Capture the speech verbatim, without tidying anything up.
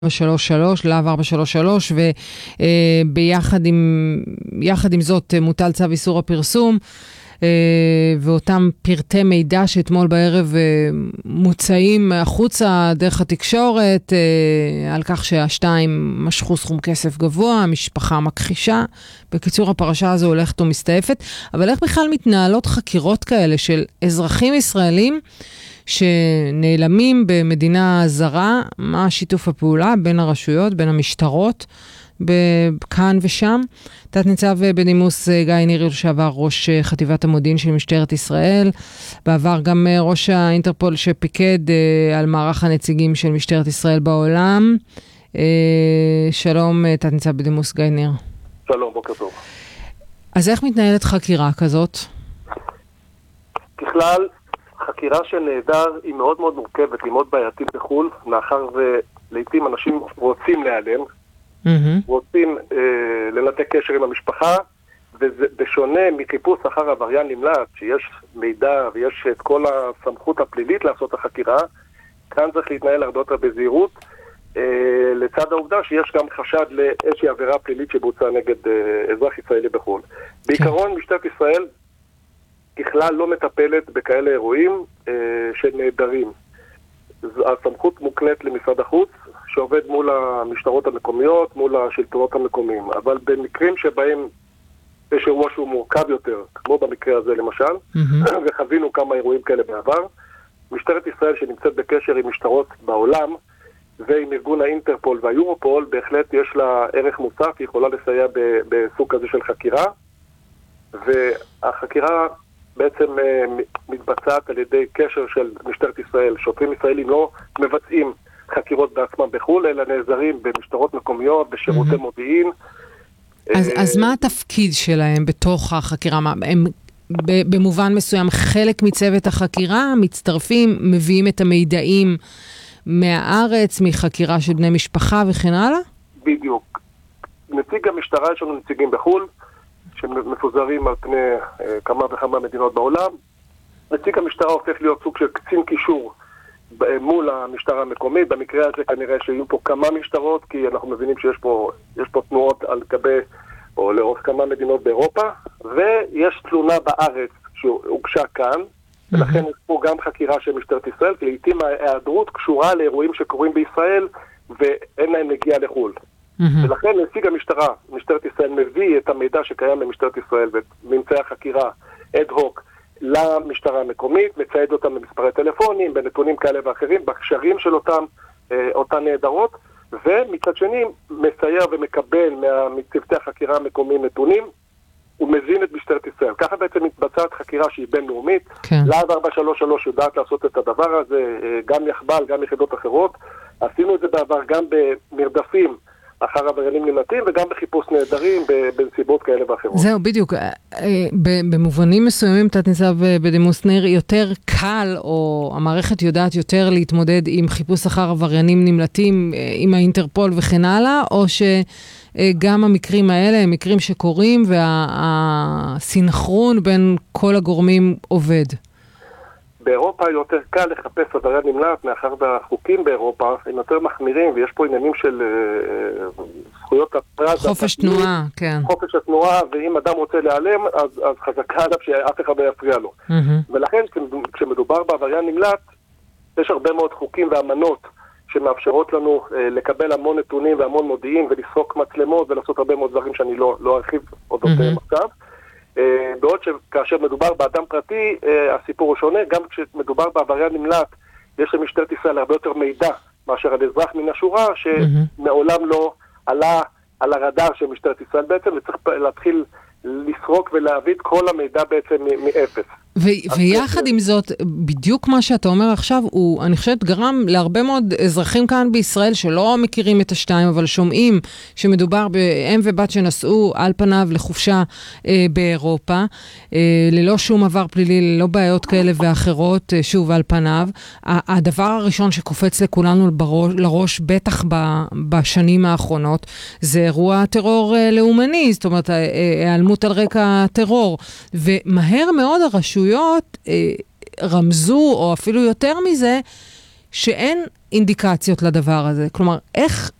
שלוש שלוש, להב ארבע שלוש שלוש, וביחד עם, יחד עם זאת מוטל צו איסור הפרסום, ואותם פרטי מידע שאתמול בערב מוצאים החוצה דרך התקשורת, על כך שהשתיים משכו סכום כסף גבוה, המשפחה מכחישה. בקיצור, הפרשה הזו הולכת ומסתעפת, אבל איך בכלל מתנהלות חקירות כאלה של אזרחים ישראלים שנעלמים במדינה זרה? מה שיתוף הפעולה בין הרשויות, בין המשטרות, כאן ושם? תת ניצב בדימוס גיא ניר, לשעבר ראש חטיבת המודיעין של משטרת ישראל, בעבר גם ראש האינטרפול שפיקד על מערך הנציגים של משטרת ישראל בעולם. שלום תת ניצב בדימוס גיא ניר. שלום, בוקר טוב. אז איך מתנהלת חקירה כזאת? ככלל, חקירה של נעדר היא מאוד מאוד מורכבת, היא מאוד בעייתית בחול, מאחר ולעיתים אנשים רוצים להיעלם, mm-hmm. רוצים אה, לנתק קשר עם המשפחה, וזה בשונה מחיפוש אחר עבריין נמלט, שיש מידע ויש את כל הסמכות הפלילית לעשות את החקירה, כאן צריך להתנהל הרבה יותר בזהירות, אה, לצד העובדה שיש גם חשד לאיזושהי עבירה פלילית שבוצעה נגד אה, אזרח ישראלי בחול. Okay. בעיקרון משטרת ישראל ככלל לא מטפלת בכאלה אירועים אה, של נעדרים. הסמכות מוקנית למשרד החוץ, שעובד מול המשטרות המקומיות, מול השלטונות המקומיים. אבל במקרים שבהם יש אירוע שהוא מורכב יותר, כמו במקרה הזה למשל, mm-hmm. וחווינו כמה אירועים כאלה בעבר, משטרת ישראל שנמצאת בקשר עם משטרות בעולם, ועם ארגון האינטרפול והיורופול, בהחלט יש לה ערך מוסף, היא יכולה לסייע בסוג כזה של חקירה, והחקירה בעצם מתבצעת על ידי קשר של משטרת ישראל. שוטרים ישראלים לא מבצעים חקירות בעצמם בחו"ל, אלא נעזרים במשטרות מקומיות, בשירותי מודיעין. אז, אז מה התפקיד שלהם בתוך החקירה? הם במובן מסוים חלק מצוות החקירה, מצטרפים, מביאים את המידעים מהארץ, מחקירה של בני משפחה וכן הלאה? בדיוק. נציג המשטרה, יש לנו נציגים בחו"ל, שמפוזרים על פני אה, כמה וכמה מדינות בעולם. נציג המשטרה הופך להיות סוג של קצין קישור מול המשטרה המקומית. במקרה הזה כנראה שיהיו פה כמה משטרות, כי אנחנו מבינים שיש פה, יש פה תנועות על גבי, או לאורך כמה מדינות באירופה, ויש תלונה בארץ שהוגשה כאן, ולכן יש פה גם חקירה של משטרת ישראל, כי לעתים ההיעדרות קשורה לאירועים שקורים בישראל, ואין להם נגיעה לחו"ל. ולכן נציג המשטרה, משטרת ישראל, מביא את המידע שקיים במשטרת ישראל וממצאי החקירה אד-הוק למשטרה המקומית, מצייד אותם במספרי טלפונים, בנתונים כאלה ואחרים, בקשרים של אותם, אותן נעדרות, ומצד שני מסייע ומקבל מצוותי החקירה המקומיים נתונים, ומזין את משטרת ישראל. ככה בעצם מתבצעת חקירה שהיא בינלאומית, כן. להב ארבע שלוש שלוש יודעת לעשות את הדבר הזה, גם יחבל, גם יחידות אחרות. עשינו את זה בעבר גם במרדפים, אחר עבריינים נמלטים, וגם בחיפוש נעדרים בנסיבות כאלה ואחרות. זהו, בדיוק. במובנים מסוימים, תת ניצב בדימוס ניר, יותר קל, או המערכת יודעת יותר להתמודד עם חיפוש אחר עבריינים נמלטים, עם האינטרפול וכן הלאה, או שגם המקרים האלה הם מקרים שקורים, והסינכרון בין כל הגורמים עובד? באירופה יותר קל לחפש עבריין נמלט, מאחר והחוקים באירופה הם יותר מחמירים, ויש פה עניינים של uh, זכויות הפרט. חופש תנועה, כן. חופש התנועה, ואם אדם רוצה להיעלם, אז, אז חזקה עליו שאף אחד לא יפריע לו. Mm-hmm. ולכן כשמדובר בעבריין נמלט, יש הרבה מאוד חוקים ואמנות שמאפשרות לנו uh, לקבל המון נתונים והמון מודיעין, ולסרוק מצלמות ולעשות הרבה מאוד דברים שאני לא, לא ארחיב עוד יותר mm-hmm. עכשיו. Uh, בעוד שכאשר מדובר באדם פרטי, uh, הסיפור הוא שונה. גם כשמדובר בעבריין נמלט, יש למשטרת ישראל הרבה יותר מידע מאשר על אזרח מן השורה, שמעולם לא עלה על הרדאר של משטרת ישראל בעצם, וצריך להתחיל לסרוק ולהביא את כל המידע בעצם מאפס. ו- ויחד עם זאת, בדיוק מה שאתה אומר עכשיו, הוא, אני חושבת, גרם להרבה מאוד אזרחים כאן בישראל שלא מכירים את השתיים, אבל שומעים שמדובר באם ובת שנסעו על פניו לחופשה אה, באירופה, אה, ללא שום עבר פלילי, ללא בעיות כאלה ואחרות, אה, שוב על פניו. הדבר הראשון שקופץ לכולנו בראש, לראש, בטח ב- בשנים האחרונות, זה אירוע טרור אה, לאומני, זאת אומרת, העלמות על רקע טרור. ומהר מאוד הרשות, אה, רמזו, או אפילו יותר מזה, שאין אינדיקציות לדבר הזה? כלומר, איך